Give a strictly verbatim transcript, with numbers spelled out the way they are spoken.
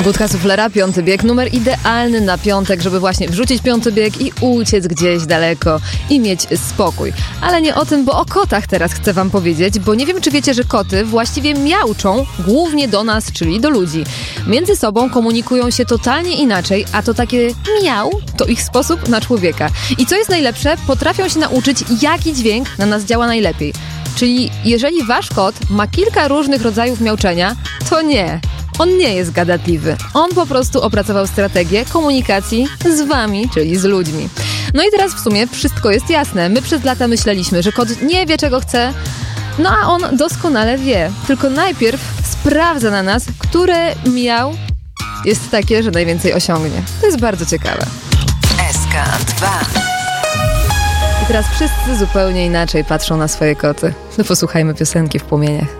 Budka Suflera, piąty bieg, numer idealny na piątek, żeby właśnie wrzucić piąty bieg i uciec gdzieś daleko i mieć spokój. Ale nie o tym, bo o kotach teraz chcę wam powiedzieć, bo nie wiem, czy wiecie, że koty właściwie miauczą głównie do nas, czyli do ludzi. Między sobą komunikują się totalnie inaczej, a to takie miau to ich sposób na człowieka. I co jest najlepsze, potrafią się nauczyć, jaki dźwięk na nas działa najlepiej. Czyli jeżeli wasz kot ma kilka różnych rodzajów miauczenia, to nie. On nie jest gadatliwy. On po prostu opracował strategię komunikacji z wami, czyli z ludźmi. No i teraz w sumie wszystko jest jasne. My przez lata myśleliśmy, że kot nie wie, czego chce, no a on doskonale wie. Tylko najpierw sprawdza na nas, które miał jest takie, że najwięcej osiągnie. To jest bardzo ciekawe. S K dwa. I teraz wszyscy zupełnie inaczej patrzą na swoje koty. No posłuchajmy piosenki w płomieniach.